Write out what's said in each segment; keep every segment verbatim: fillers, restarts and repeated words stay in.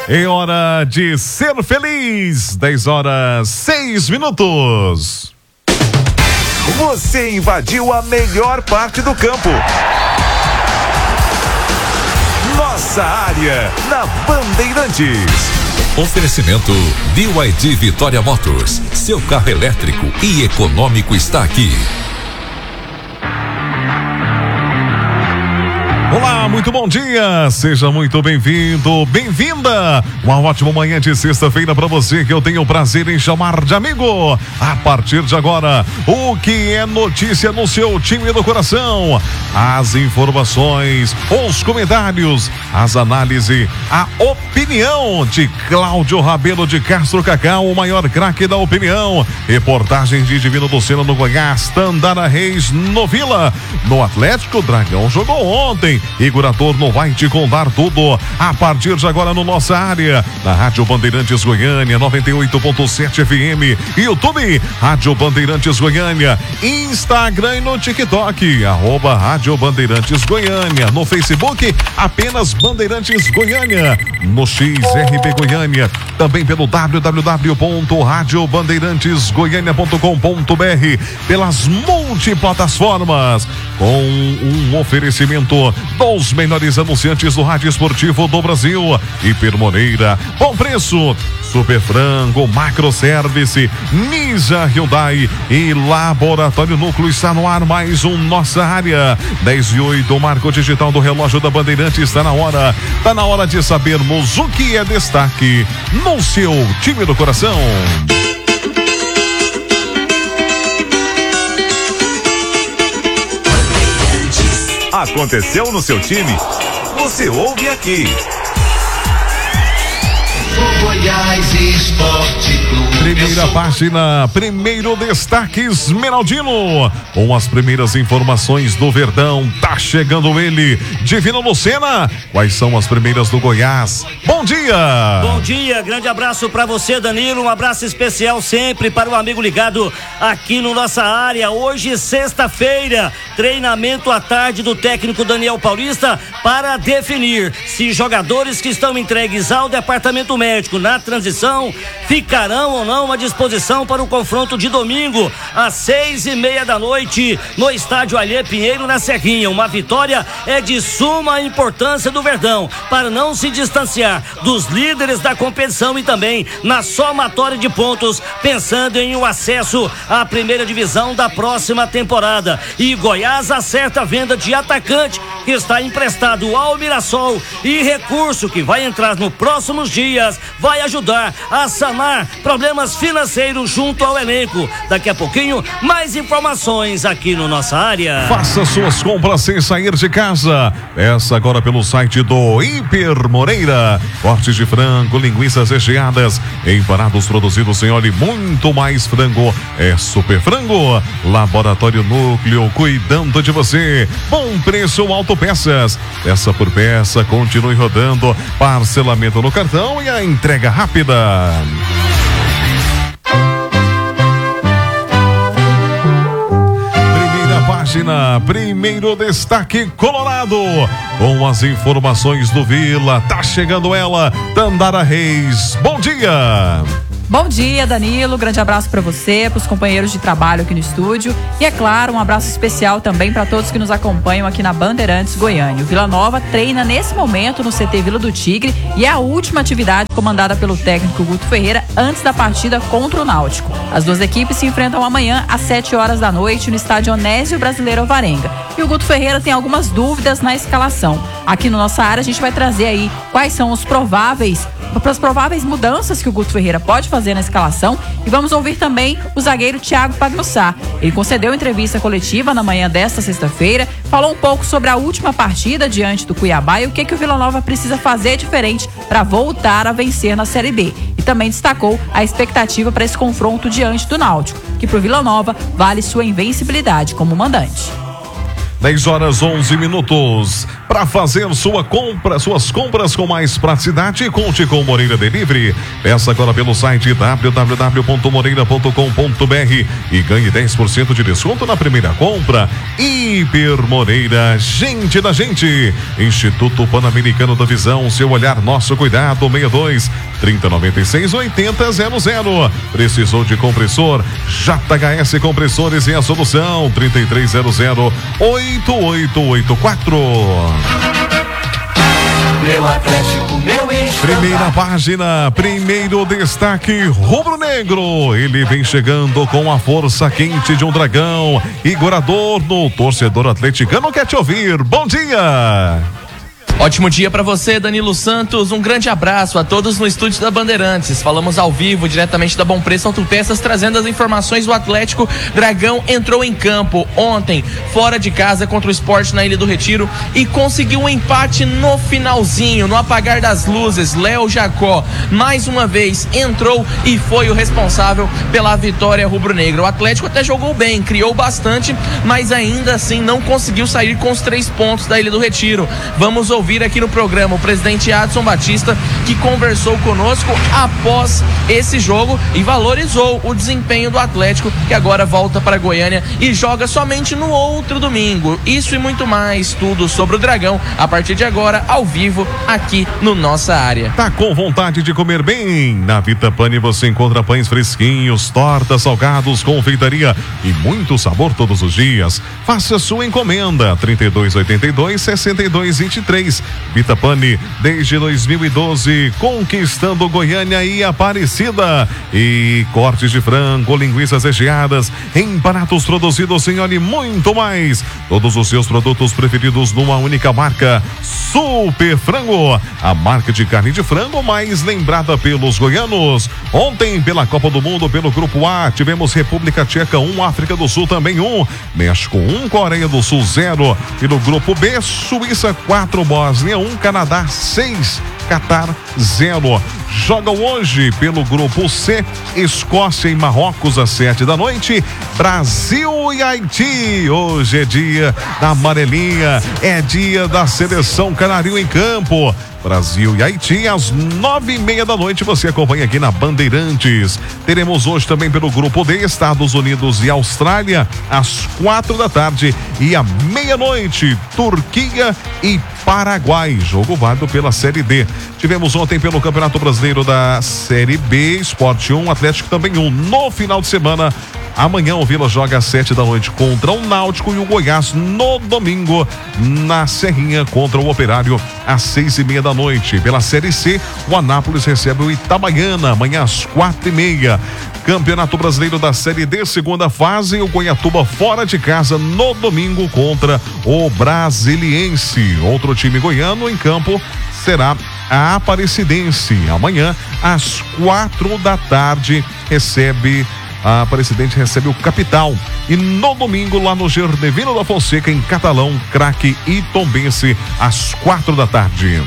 É hora de ser feliz. dez horas, seis minutos. Você invadiu a melhor parte do campo. Nossa área, na Bandeirantes. Oferecimento B Y D Vitória Motors. Seu carro elétrico e econômico está aqui. Olá, muito bom dia, seja muito bem-vindo, bem-vinda. Uma ótima manhã de sexta-feira para você que eu tenho o prazer em chamar de amigo. A partir de agora, o que é notícia no seu time do coração? As informações, os comentários, as análises, a opinião de Cláudio Rabelo de Castro Cacau, o maior craque da opinião. Reportagem de Divino do Sena no Goiás, Tandara Reis no Vila. No Atlético, o Dragão jogou ontem. Igor Atorno vai te contar tudo a partir de agora no Nossa Área, na Rádio Bandeirantes Goiânia, noventa e oito ponto sete F M, YouTube, Rádio Bandeirantes Goiânia, Instagram e no TikTok, arroba Rádio Bandeirantes Goiânia, no Facebook, apenas Bandeirantes Goiânia, no X R B Goiânia, também pelo w w w ponto rádio bandeirantes goiânia ponto com ponto b r, pelas multiplataformas, com um oferecimento dos melhores anunciantes do rádio esportivo do Brasil. Hiper Moreira, bom preço, Super Frango, Macro Service, Ninja Hyundai e Laboratório Núcleo. Está no ar mais um Nossa Área. dez e oito, o marco digital do relógio da Bandeirante está na hora. Está na hora de sabermos o que é destaque no seu time do coração. Aconteceu no seu time? Você ouve aqui. Goiás Esporte Clube. Primeira página, primeiro destaque Esmeraldino. Com as primeiras informações do Verdão, tá chegando ele, Divino Lucena. Quais são as primeiras do Goiás? Bom dia! Bom dia, grande abraço pra você, Danilo. Um abraço especial sempre para o amigo ligado aqui no Nossa Área. Hoje, sexta-feira, treinamento à tarde do técnico Daniel Paulista para definir se jogadores que estão entregues ao departamento médico na transição ficarão ou não à disposição para o confronto de domingo às seis e meia da noite no estádio Alê Pinheiro, na Serrinha. Uma vitória é de suma importância do Verdão para não se distanciar dos líderes da competição e também na somatória de pontos, pensando em o acesso à primeira divisão da próxima temporada. E Goiás acerta a venda de atacante que está emprestado ao Mirassol, e recurso que vai entrar nos próximos dias vai ajudar a sanar problemas financeiros junto ao elenco. Daqui a pouquinho, mais informações aqui no Nossa Área. Faça suas compras sem sair de casa. Peça agora pelo site do Hiper Moreira. Cortes de frango, linguiças recheadas, empanados produzidos sem óleo e muito mais frango. É Super Frango. Laboratório Núcleo, cuidando de você. Bom preço, autopeças. Peça por peça, continue rodando. Parcelamento no cartão e a entrega rápida. Primeira página, primeiro destaque Colorado. Com as informações do Vila, tá chegando ela, Tandara Reis. Bom dia! Bom dia, Danilo, grande abraço para você, para os companheiros de trabalho aqui no estúdio e, é claro, um abraço especial também para todos que nos acompanham aqui na Bandeirantes Goiânia. O Vila Nova treina nesse momento no C T Vila do Tigre e é a última atividade comandada pelo técnico Guto Ferreira antes da partida contra o Náutico. As duas equipes se enfrentam amanhã às sete horas da noite no estádio Onésio Brasileiro Alvarenga. E o Guto Ferreira tem algumas dúvidas na escalação. Aqui no Nossa Área a gente vai trazer aí quais são os prováveis para as prováveis mudanças que o Guto Ferreira pode fazer na escalação, e vamos ouvir também o zagueiro Thiago Pagnussá. Ele concedeu entrevista coletiva na manhã desta sexta-feira, falou um pouco sobre a última partida diante do Cuiabá e o que, que o Vila Nova precisa fazer diferente para voltar a vencer na Série B. E também destacou a expectativa para esse confronto diante do Náutico, que para o Vila Nova vale sua invencibilidade como mandante. dez horas onze minutos. Para fazer sua compra, suas compras com mais praticidade, conte com Moreira Delivery. Peça agora pelo site w w w ponto moreira ponto com ponto b r e ganhe dez por cento de desconto na primeira compra. Hiper Moreira, gente da gente. Instituto Pan-Americano da Visão, seu olhar, nosso cuidado. Seis dois, trinta, noventa e seis, oitenta, zero zero. Precisou de compressor? J H S Compressores é a solução. trinta e três zero zero, oito oito oito quatro. Meu Atlético, meu Primeira página, primeiro destaque rubro-negro. Ele vem chegando com a força quente de um dragão. Igor Adorno, torcedor atleticano, quer te ouvir. Bom dia! Ótimo dia para você, Danilo Santos. Um grande abraço a todos no estúdio da Bandeirantes. Falamos ao vivo, diretamente da Bom Preço Autopeças, trazendo as informações do Atlético. Dragão entrou em campo ontem, fora de casa, contra o Sport na Ilha do Retiro e conseguiu um empate no finalzinho, no apagar das luzes. Léo Jacó, mais uma vez, entrou e foi o responsável pela vitória rubro-negra. O Atlético até jogou bem, criou bastante, mas ainda assim não conseguiu sair com os três pontos da Ilha do Retiro. Vamos ouvir aqui no programa o presidente Adson Batista, que conversou conosco após esse jogo e valorizou o desempenho do Atlético, que agora volta para Goiânia e joga somente no outro domingo. Isso e muito mais, tudo sobre o Dragão, a partir de agora, ao vivo, aqui no Nossa Área. Tá com vontade de comer bem? Na Vita Pane você encontra pães fresquinhos, tortas, salgados, confeitaria e muito sabor todos os dias. Faça sua encomenda, trinta e dois, oitenta e dois, sessenta e dois, vinte e três. Vita Pane, desde dois mil e doze, conquistando Goiânia e Aparecida. E cortes de frango, linguiças recheadas, empanados produzidos em óleo e muito mais. Todos os seus produtos preferidos numa única marca, Super Frango, a marca de carne de frango mais lembrada pelos goianos. Ontem, pela Copa do Mundo, pelo Grupo A, tivemos República Tcheca um, África do Sul também um, México um, Coreia do Sul zero. E no Grupo B, Suíça quatro, Bósnia um, Canadá seis, Catar zero. Jogam hoje pelo Grupo C, Escócia e Marrocos às sete da noite, Brasil e Haiti. Hoje é dia da amarelinha, é dia da seleção canarinho em campo. Brasil e Haiti às nove e meia da noite, você acompanha aqui na Bandeirantes. Teremos hoje também pelo Grupo D, Estados Unidos e Austrália às quatro da tarde e à meia-noite, Turquia e Paraguai, jogo válido pela Série D. Tivemos ontem pelo Campeonato Brasileiro da Série B, Sport um, Atlético também um. No final de semana, amanhã o Vila joga às sete da noite contra o Náutico e o Goiás no domingo na Serrinha contra o Operário às seis e meia da noite. Pela Série C, o Anápolis recebe o Itabaiana amanhã às quatro e meia. Campeonato Brasileiro da Série D, segunda fase, o Goiatuba fora de casa no domingo contra o Brasiliense. Outro time goiano em campo será a Aparecidense. Amanhã às quatro da tarde recebe a Aparecidense recebe o Capital. E no domingo, lá no Gerdevino da Fonseca, em Catalão, Craque e Tombense, às quatro da tarde.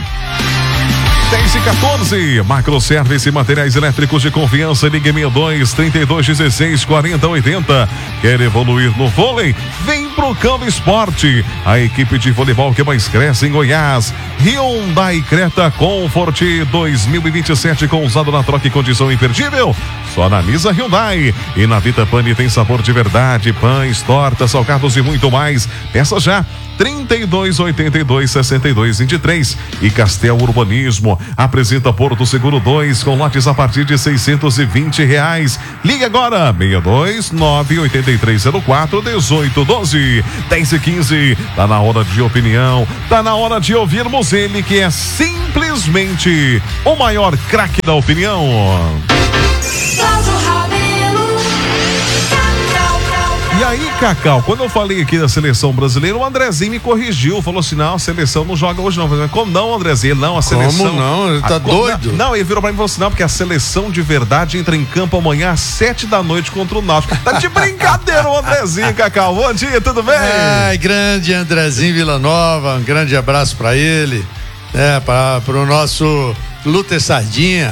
dez e quatorze, Macroservice e materiais elétricos de confiança, ligue sessenta e dois, trinta e dois, dezesseis, quarenta, oitenta. Quer evoluir no vôlei? Vem pro Campo Esporte, a equipe de voleibol que mais cresce em Goiás. Hyundai Creta Comfort dois mil e vinte e sete com usado na troca e condição imperdível. Só na Nisa Hyundai. E na Vita Pane tem sabor de verdade, pães, tortas, salgados e muito mais. Peça já, trinta e dois, oitenta e dois, sessenta e dois, vinte e três. E Castel Urbanismo apresenta Porto Seguro dois com lotes a partir de seiscentos e vinte reais. Ligue agora, seis dois nove, oito três zero quatro, um oito um dois. dez e quinze, tá na hora de opinião, tá na hora de ouvirmos ele, que é simplesmente o maior craque da opinião. E aí, Cacau, quando eu falei aqui da seleção brasileira, o Andrezinho me corrigiu, falou assim, não, a seleção não joga hoje não. Falei, como não, Andrezinho? Não, a seleção... Como não? Ele tá a, doido? Não, não, ele virou pra mim e falou assim, não, porque a seleção de verdade entra em campo amanhã às sete da noite contra o Náutico. Tá de brincadeira o Andrezinho, Cacau. Bom dia, tudo bem? Ai, grande Andrezinho Villanova, um grande abraço pra ele, né, pra, pro nosso Luther Sardinha,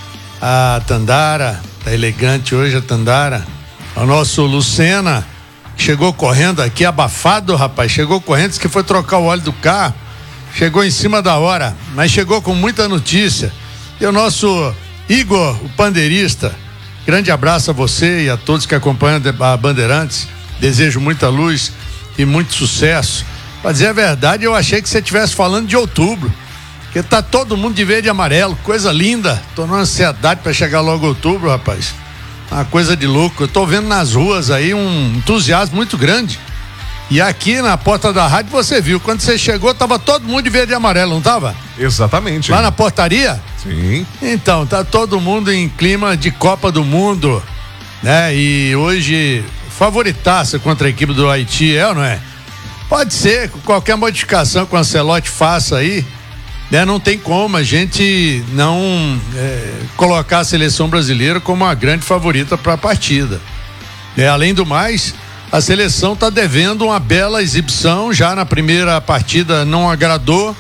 a Tandara, tá elegante hoje a Tandara, o nosso Lucena, chegou correndo aqui, abafado, rapaz, chegou correndo, disse que foi trocar o óleo do carro, chegou em cima da hora, mas chegou com muita notícia. E o nosso Igor, o pandeirista, grande abraço a você e a todos que acompanham a Bandeirantes, desejo muita luz e muito sucesso. Pra dizer a verdade, eu achei que você estivesse falando de outubro, porque tá todo mundo de verde e amarelo, coisa linda, tô numa ansiedade para chegar logo outubro, rapaz. Uma coisa de louco. Eu tô vendo nas ruas aí um entusiasmo muito grande. E aqui na porta da rádio você viu, quando você chegou tava todo mundo de verde e amarelo, não tava? Exatamente. Lá na portaria? Sim. Então, tá todo mundo em clima de Copa do Mundo, né? E hoje favoritaça contra a equipe do Haiti, é ou não é? Pode ser, com qualquer modificação que o Ancelotti faça aí, né? Não tem como a gente não é, colocar a seleção brasileira como a grande favorita para a partida. É, além do mais, a seleção está devendo uma bela exibição, já na primeira partida não agradou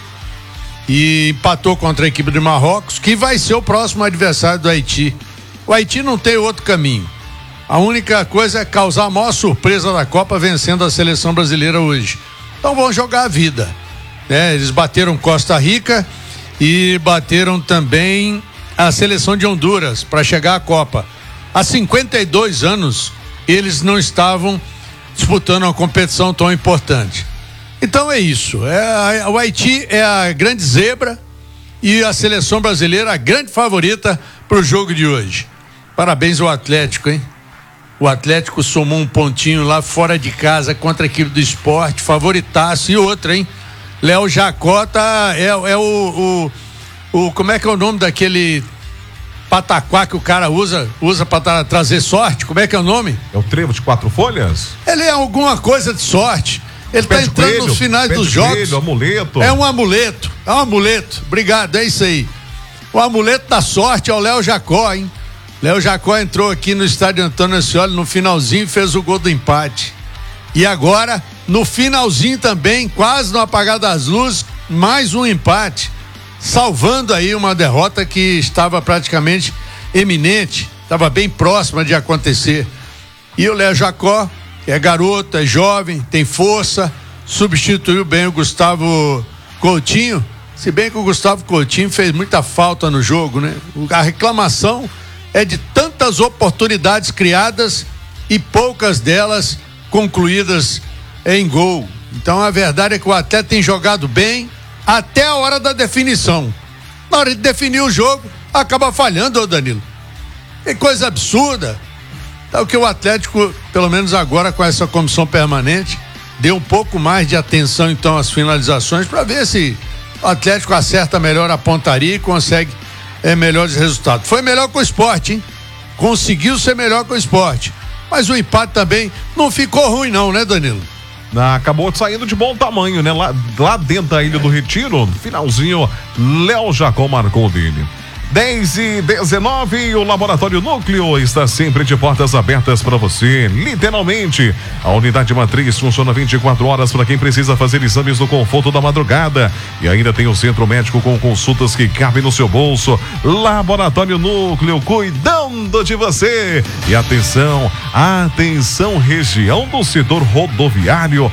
e empatou contra a equipe de Marrocos, que vai ser o próximo adversário do Haiti. O Haiti não tem outro caminho. A única coisa é causar a maior surpresa da Copa vencendo a seleção brasileira hoje. Então vão jogar a vida. É, eles bateram Costa Rica e bateram também a seleção de Honduras para chegar à Copa. Há cinquenta e dois anos eles não estavam disputando uma competição tão importante. Então é isso. É, a, o Haiti é a grande zebra e a seleção brasileira a grande favorita para o jogo de hoje. Parabéns ao Atlético, hein? O Atlético somou um pontinho lá fora de casa contra a equipe do Sport, favoritaço. E outra, hein? Léo Jacó tá, é, é o, o, o. Como é que é o nome daquele pataquá que o cara usa usa para tra- trazer sorte? Como é que é o nome? É o trevo de quatro folhas? Ele é alguma coisa de sorte. Ele Pé tá de entrando coelho, nos finais pé dos de jogos. coelho, amuleto. É um amuleto. É um amuleto. Obrigado, é isso aí. O amuleto da sorte é o Léo Jacó, hein? Léo Jacó entrou aqui no estádio Antônio Ascioli no finalzinho e fez o gol do empate. E agora, no finalzinho também, quase no apagar das luzes, mais um empate, salvando aí uma derrota que estava praticamente eminente, estava bem próxima de acontecer. E o Léo Jacó é garoto, é jovem, tem força, substituiu bem o Gustavo Coutinho, se bem que o Gustavo Coutinho fez muita falta no jogo, né? A reclamação é de tantas oportunidades criadas e poucas delas concluídas em gol. Então a verdade é que o atleta tem jogado bem até a hora da definição. Na hora de definir o jogo, acaba falhando, ô Danilo. Que coisa absurda. Então que o Atlético, pelo menos agora com essa comissão permanente, deu um pouco mais de atenção então às finalizações para ver se o Atlético acerta melhor a pontaria e consegue é, melhores resultados. Foi melhor com o Sport, hein? Conseguiu ser melhor com o Sport. Mas o empate também não ficou ruim não, né, Danilo? Ah, acabou saindo de bom tamanho, né? Lá, lá dentro da Ilha do Retiro, finalzinho, Léo Jacó marcou dele. dez e dezenove, o Laboratório Núcleo está sempre de portas abertas para você, literalmente. A unidade matriz funciona vinte e quatro horas para quem precisa fazer exames no conforto da madrugada. E ainda tem o centro médico com consultas que cabem no seu bolso. Laboratório Núcleo, cuidando de você. E atenção, atenção, região do setor rodoviário.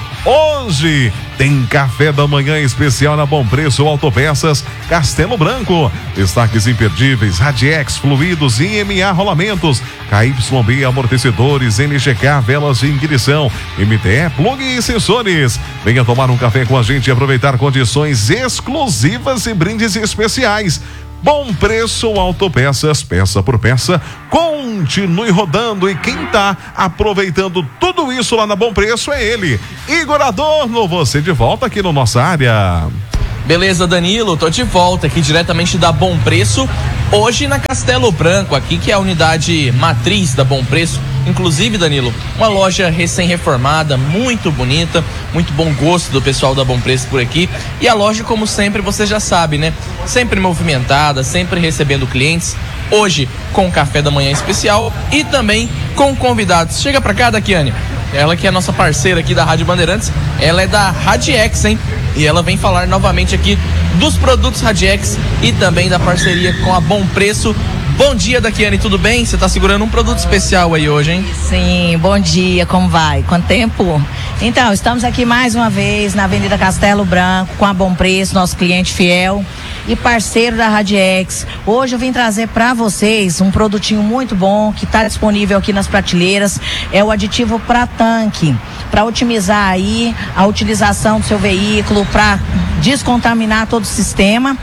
Hoje tem café da manhã especial na Bom Preço Autopeças Castelo Branco. Destaques imperdíveis: Radiex, fluidos e I M A rolamentos, K Y B amortecedores, N G K velas de ignição, M T E plug e sensores. Venha tomar um café com a gente e aproveitar condições exclusivas e brindes especiais. Bom Preço Autopeças, peça por peça, continue rodando. E quem tá aproveitando tudo isso lá na Bom Preço é ele, Igor Adorno. Você de volta aqui no Nossa Área. Beleza, Danilo, tô de volta aqui diretamente da Bom Preço, hoje na Castelo Branco, aqui que é a unidade matriz da Bom Preço. Inclusive, Danilo, uma loja recém-reformada, muito bonita, muito bom gosto do pessoal da Bom Preço por aqui. E a loja, como sempre, você já sabe, né? Sempre movimentada, sempre recebendo clientes. Hoje com café da manhã especial e também com convidados. Chega pra cá, Daquiane. Ela que é a nossa parceira aqui da Rádio Bandeirantes, ela é da Radiex, hein? E ela vem falar novamente aqui dos produtos Radiex e também da parceria com a Bom Preço. Bom dia, Daquiane, tudo bem? Você tá segurando um produto especial aí hoje, hein? Sim, bom dia, como vai? Quanto tempo? Então, estamos aqui mais uma vez na Avenida Castelo Branco com a Bom Preço, nosso cliente fiel e parceiro da Radiex. Hoje eu vim trazer para vocês um produtinho muito bom que está disponível aqui nas prateleiras. É o aditivo para tanque, para otimizar aí a utilização do seu veículo, para descontaminar todo o sistema.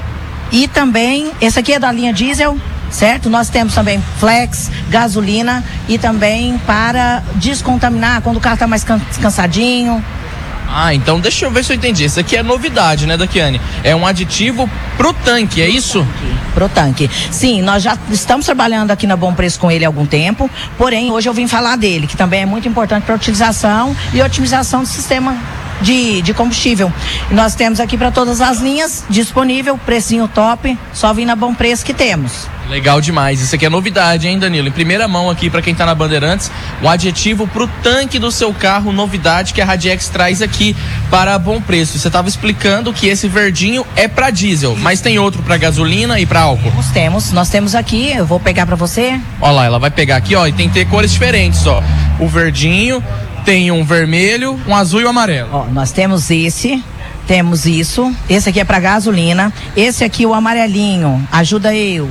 E também, esse aqui é da linha diesel, certo? Nós temos também flex, gasolina e também para descontaminar quando o carro está mais can- cansadinho. Ah, então deixa eu ver se eu entendi. Isso aqui é novidade, né, Daquiane? É um aditivo pro tanque, é isso? Pro tanque. Sim, nós já estamos trabalhando aqui na Bom Preço com ele há algum tempo, porém hoje eu vim falar dele, que também é muito importante para a utilização e otimização do sistema de, de combustível. E nós temos aqui para todas as linhas, disponível, precinho top, só vir na Bom Preço que temos. Legal demais, isso aqui é novidade, hein, Danilo? Em primeira mão aqui para quem tá na Bandeirantes, um aditivo pro tanque do seu carro, novidade que a Radiex traz aqui para Bom Preço. Você tava explicando que esse verdinho é para diesel, mas tem outro para gasolina e para álcool. Nós temos, nós temos aqui, eu vou pegar para você. Olha lá, ela vai pegar aqui, ó, e tem que ter cores diferentes, ó. O verdinho, tem um vermelho, um azul e um amarelo. Ó, nós temos esse, temos isso, esse aqui é para gasolina, esse aqui o amarelinho, ajuda eu.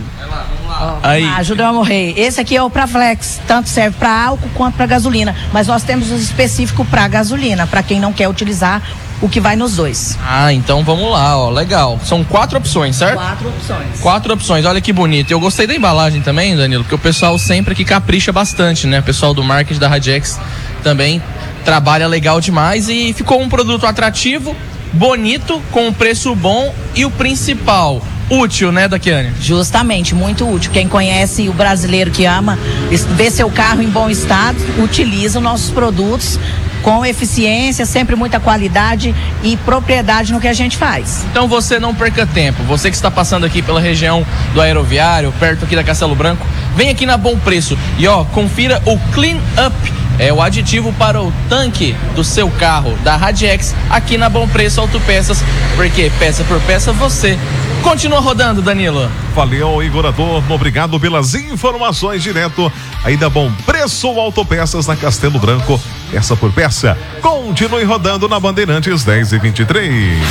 Aí. Ah, ajuda eu a morrer. Esse aqui é o para flex, tanto serve para álcool quanto para gasolina, mas nós temos um específico para gasolina, para quem não quer utilizar o que vai nos dois. Ah, então vamos lá, ó, legal. São quatro opções, certo? Quatro opções. Quatro opções, olha que bonito. Eu gostei da embalagem também, Danilo, porque o pessoal sempre aqui capricha bastante, né? O pessoal do marketing da Radiex também trabalha legal demais e ficou um produto atrativo, bonito, com um preço bom e o principal, útil, né, Daquiane? Justamente, muito útil. Quem conhece o brasileiro que ama ver seu carro em bom estado, utiliza os nossos produtos com eficiência, sempre muita qualidade e propriedade no que a gente faz. Então você não perca tempo, você que está passando aqui pela região do Aeroviário, perto aqui da Castelo Branco, vem aqui na Bom Preço e ó, confira o Clean Up, é o aditivo para o tanque do seu carro, da Radiex, aqui na Bom Preço Autopeças, porque peça por peça você continua rodando, Danilo. Valeu, Igor Adorno, obrigado pelas informações direto aí da Bom Preço Autopeças na Castelo Branco, peça por peça. Continue rodando na Bandeirantes dez e vinte e três.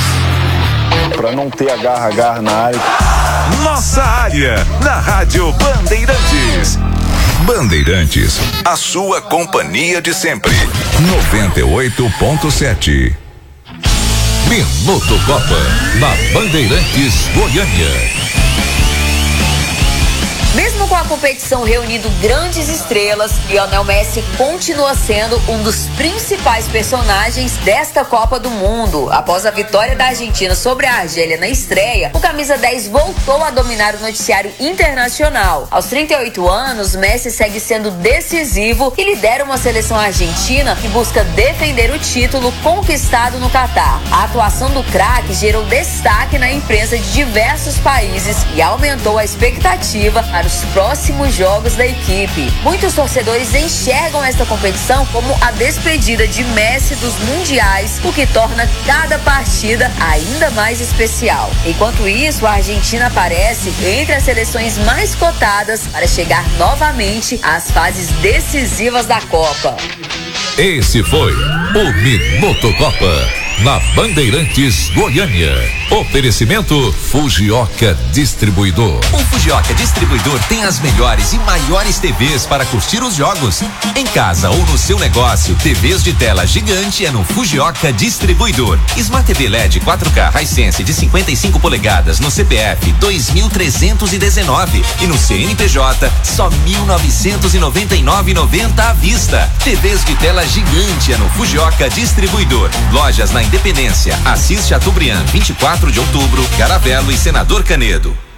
Para não ter agarra-agarra na área. Nossa área, na Rádio Bandeirantes. Bandeirantes, a sua companhia de sempre. noventa e oito ponto sete. Minuto Copa, na Bandeirantes Goiânia. Mesmo com a competição reunindo grandes estrelas, Lionel Messi continua sendo um dos principais personagens desta Copa do Mundo. Após a vitória da Argentina sobre a Argélia na estreia, o camisa dez voltou a dominar o noticiário internacional. Aos trinta e oito anos, Messi segue sendo decisivo e lidera uma seleção argentina que busca defender o título conquistado no Catar. A atuação do craque gerou destaque na imprensa de diversos países e aumentou a expectativa para os próximos jogos da equipe. Muitos torcedores enxergam esta competição como a despedida de Messi dos mundiais, o que torna cada partida ainda mais especial. Enquanto isso, a Argentina aparece entre as seleções mais cotadas para chegar novamente às fases decisivas da Copa. Esse foi o Minuto Copa, na Bandeirantes Goiânia. Oferecimento Fujioka Distribuidor. O Fujioka Distribuidor tem as melhores e maiores T Vs para curtir os jogos. Em casa ou no seu negócio, T Vs de tela gigante é no Fujioka Distribuidor. Smart T V L E D quatro K Hisense de cinquenta e cinco polegadas no C P F dois mil trezentos e dezenove e no C N P J só mil novecentos e noventa e nove reais e noventa centavos à vista. T Vs de tela gigante é no Fujioka Distribuidor. Lojas na Independência, Assis Chateaubriand, vinte e quatro de outubro, Caravelo e Senador Canedo.